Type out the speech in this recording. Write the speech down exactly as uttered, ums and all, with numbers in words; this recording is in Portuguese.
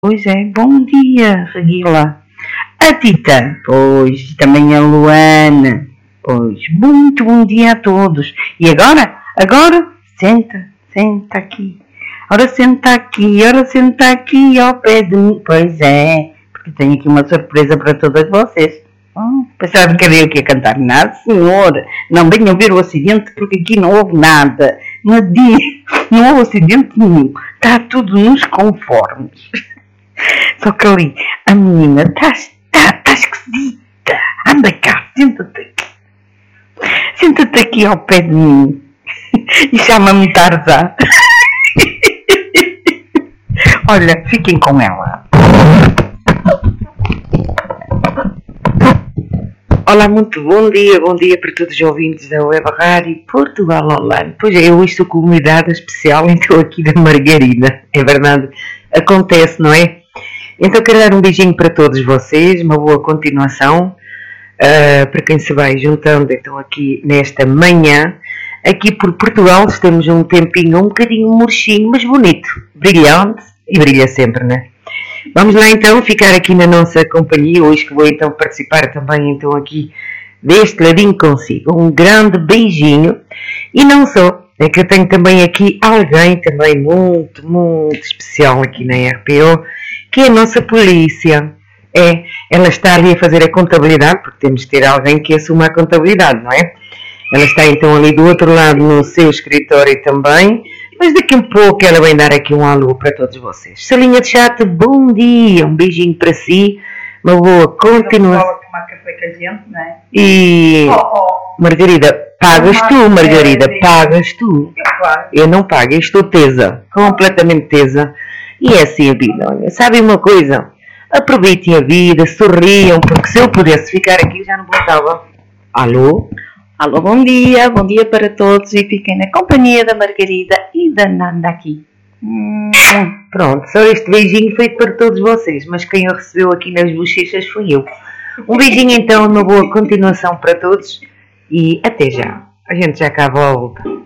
Pois é, bom dia, Reguila. A Tita, pois, também a Luana, pois, muito bom dia a todos. E agora, agora, senta, senta aqui. Ora senta aqui, ora senta aqui ao pé de mim. Pois é, porque tenho aqui uma surpresa para todas vocês. Oh, pensava que havia o que cantar. Nada, senhor. Não venham ver o acidente porque aqui não houve nada. Não, não houve acidente nenhum. Está tudo nos conformes. Só que ali, a menina está tá, tá esquisita. Anda cá, senta-te aqui. Senta-te aqui ao pé de mim. E chama-me Tarzan. Olha, fiquem com ela. Olá, muito bom dia, bom dia para todos os ouvintes da Web Rádio Portugal Online. Pois é, eu hoje estou com uma convidada especial, então aqui da Margarida, é verdade, acontece, não é? Então quero dar um beijinho para todos vocês, uma boa continuação, uh, para quem se vai juntando então aqui nesta manhã. Aqui por Portugal estamos um tempinho um bocadinho murchinho, mas bonito, brilhante e brilha sempre, não é? Vamos lá então ficar aqui na nossa companhia, hoje que vou então participar também então aqui deste ladinho consigo. Um grande beijinho e não só, é que eu tenho também aqui alguém também muito, muito especial aqui na R P O, que é a nossa polícia. É, ela está ali a fazer a contabilidade, porque temos de ter alguém que assuma a contabilidade, não é? Ela está então ali do outro lado no seu escritório também, mas daqui a pouco ela vai dar aqui um alô para todos vocês. Salinha de chat, bom dia, um beijinho para si, uma boa continuação. Tomar café com a gente, não é? E oh, oh. Margarida, pagas tu, Margarida, pagas tu. Eu, claro. Eu não pago, eu estou tesa, completamente tesa. E é assim a vida, olha, sabem uma coisa? Aproveitem a vida, sorriam, porque se eu pudesse ficar aqui já não voltava. Alô? Alô, bom dia, bom dia para todos e fiquem na companhia da Margarida e da Nanda aqui. Hum, pronto, só este beijinho feito para todos vocês, mas quem o recebeu aqui nas bochechas foi eu. Um beijinho então, uma boa continuação para todos e até já. A gente já cá volta.